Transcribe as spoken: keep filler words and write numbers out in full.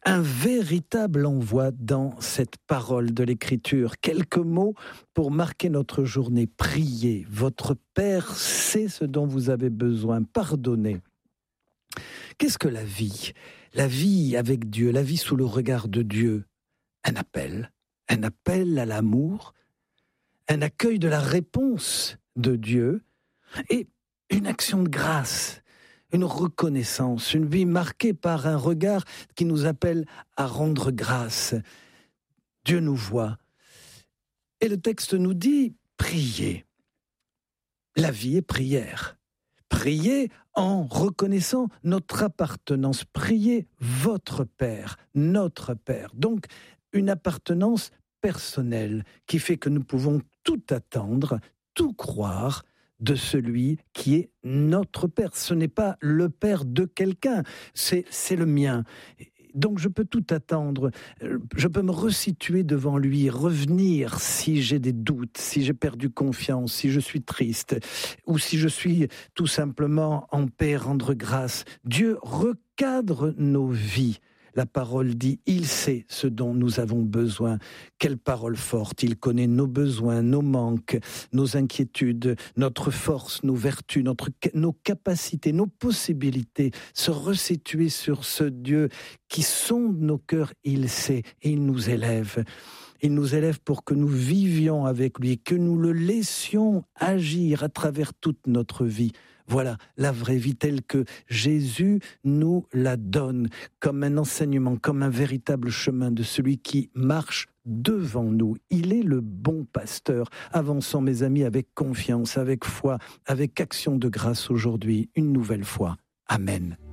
Un véritable envoi dans cette parole de l'Écriture. Quelques mots pour marquer notre journée. Priez. Votre Père sait ce dont vous avez besoin. Pardonnez. Qu'est-ce que la vie ? La vie avec Dieu, la vie sous le regard de Dieu. Un appel. Un appel à l'amour. Un accueil de la réponse de Dieu. Et une action de grâce. Une reconnaissance, une vie marquée par un regard qui nous appelle à rendre grâce. Dieu nous voit. Et le texte nous dit, priez. La vie est prière. Priez en reconnaissant notre appartenance. Priez votre Père, notre Père. Donc, une appartenance personnelle qui fait que nous pouvons tout attendre, tout croire, de celui qui est notre Père. Ce n'est pas le Père de quelqu'un, c'est, c'est le mien. Donc je peux tout attendre, je peux me resituer devant lui, revenir si j'ai des doutes, si j'ai perdu confiance, si je suis triste, ou si je suis tout simplement en paix, rendre grâce. Dieu recadre nos vies. La parole dit, il sait ce dont nous avons besoin. Quelle parole forte, il connaît nos besoins, nos manques, nos inquiétudes, notre force, nos vertus, notre, nos capacités, nos possibilités. Se resituer sur ce Dieu qui sonde nos cœurs, il sait et il nous élève. Il nous élève pour que nous vivions avec lui, que nous le laissions agir à travers toute notre vie. Voilà la vraie vie telle que Jésus nous la donne, comme un enseignement, comme un véritable chemin de celui qui marche devant nous. Il est le bon pasteur. Avançons, mes amis, avec confiance, avec foi, avec action de grâce aujourd'hui, une nouvelle fois. Amen.